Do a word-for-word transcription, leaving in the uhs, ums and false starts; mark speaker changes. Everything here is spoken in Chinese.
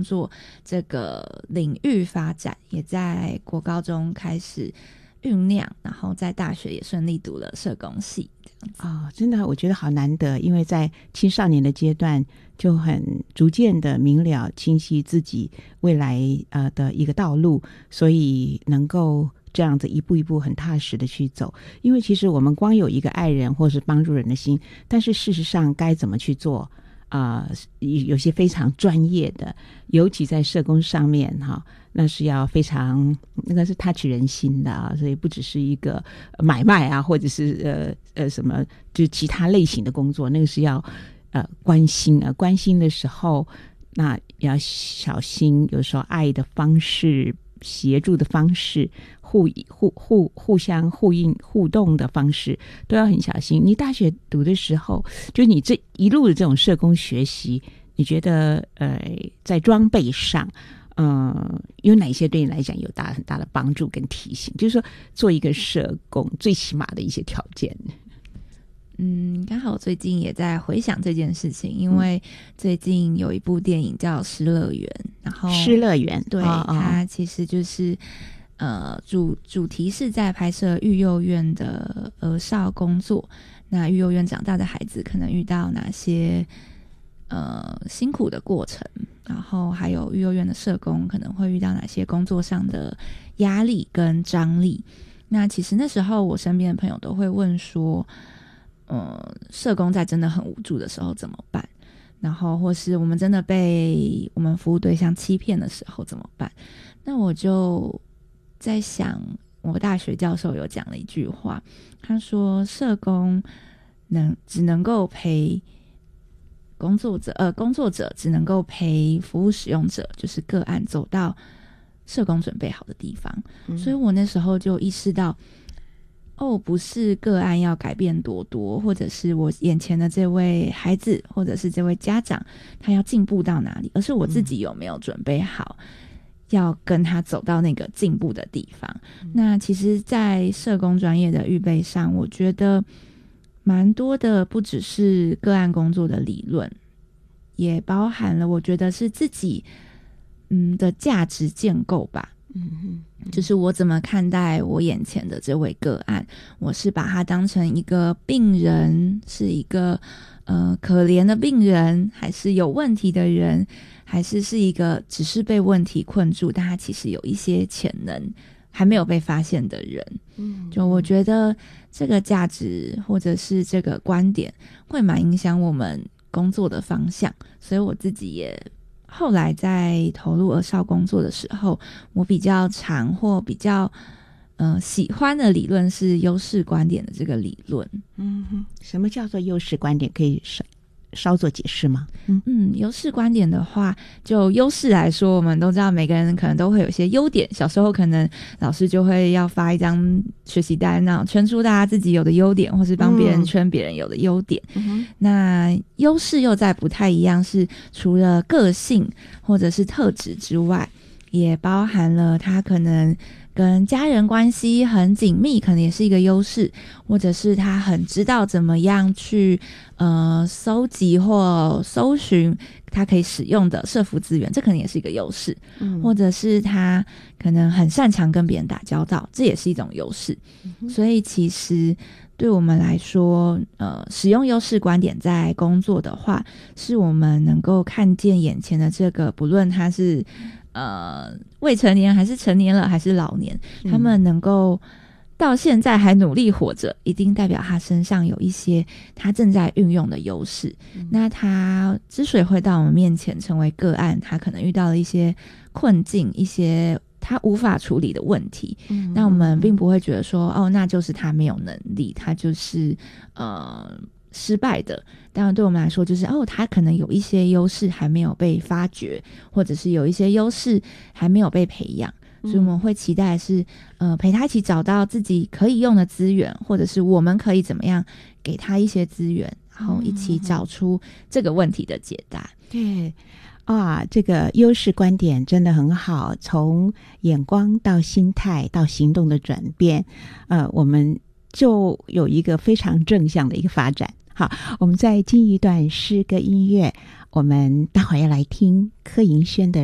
Speaker 1: 作这个领域发展，也在国高中开始酝酿，然后在大学也顺利读了社工系这样子。
Speaker 2: 哦，真的我觉得好难得，因为在青少年的阶段就很逐渐的明了清晰自己未来呃的一个道路，所以能够这样子一步一步很踏实的去走。因为其实我们光有一个爱人或是帮助人的心，但是事实上该怎么去做啊、呃，有些非常专业的，尤其在社工上面哈，那是要非常那个是 touch 人心的啊，所以不只是一个买卖啊，或者是呃呃什么，就是其他类型的工作，那个是要呃关心啊，关心的时候那要小心，有时候爱的方式、协助的方式、互互互互相呼应、互动的方式都要很小心。你大学读的时候，就你这一路的这种社工学习，你觉得呃在装备上，呃有哪些对你来讲有大很大的帮助跟提醒？就是说做一个社工最起码的一些条件。
Speaker 1: 嗯，刚好我最近也在回想这件事情，因为最近有一部电影叫《失乐园》，然后
Speaker 2: 失乐园
Speaker 1: 对、
Speaker 2: 哦哦、
Speaker 1: 它其实就是呃主主题是在拍摄育幼院的儿少工作，那育幼院长大的孩子可能遇到哪些呃辛苦的过程，然后还有育幼院的社工可能会遇到哪些工作上的压力跟张力。那其实那时候我身边的朋友都会问说，呃，社工在真的很无助的时候怎么办？然后或是我们真的被我们服务对象欺骗的时候怎么办？那我就在想，我大学教授有讲了一句话，他说社工能只能够陪工作者，呃，工作者只能够陪服务使用者，就是个案走到社工准备好的地方。嗯、所以我那时候就意识到，哦，不是个案要改变多多，或者是我眼前的这位孩子，或者是这位家长，他要进步到哪里，而是我自己有没有准备好，要跟他走到那个进步的地方。嗯、那其实，在社工专业的预备上，我觉得蛮多的，不只是个案工作的理论，也包含了我觉得是自己嗯的价值建构吧。嗯嗯，就是我怎么看待我眼前的这位个案，我是把他当成一个病人，是一个呃可怜的病人，还是有问题的人，还是是一个只是被问题困住，但他其实有一些潜能还没有被发现的人。嗯，就我觉得这个价值或者是这个观点会蛮影响我们工作的方向，所以我自己也后来在投入儿少工作的时候，我比较常或比较呃喜欢的理论是优势观点的这个理论。
Speaker 2: 嗯哼，什么叫做优势观点？可以稍稍作解释吗？
Speaker 1: 嗯嗯，优势观点的话，就优势来说，我们都知道每个人可能都会有一些优点。小时候可能老师就会要发一张学习单，那圈出大家自己有的优点，或是帮别人圈别人有的优点。嗯、那优势又在不太一样，是除了个性或者是特质之外，也包含了他可能跟家人关系很紧密，可能也是一个优势，或者是他很知道怎么样去呃搜集或搜寻他可以使用的社福资源，这可能也是一个优势。嗯、或者是他可能很擅长跟别人打交道，这也是一种优势。嗯、所以其实对我们来说，呃，使用优势观点在工作的话，是我们能够看见眼前的这个，不论他是呃未成年还是成年了还是老年，他们能够到现在还努力活着，一定代表他身上有一些他正在运用的优势。嗯、那他之所以会到我们面前成为个案，他可能遇到了一些困境，一些他无法处理的问题。嗯、那我们并不会觉得说，哦，那就是他没有能力，他就是呃失败的。当然对我们来说就是哦，他可能有一些优势还没有被发掘，或者是有一些优势还没有被培养，所以我们会期待是呃陪他一起找到自己可以用的资源，或者是我们可以怎么样给他一些资源，然后一起找出这个问题的解答。
Speaker 2: 对啊，这个优势观点真的很好，从眼光到心态到行动的转变，呃，我们就有一个非常正向的一个发展。好，我们再进一段诗歌音乐，我们待会儿要来听柯银轩的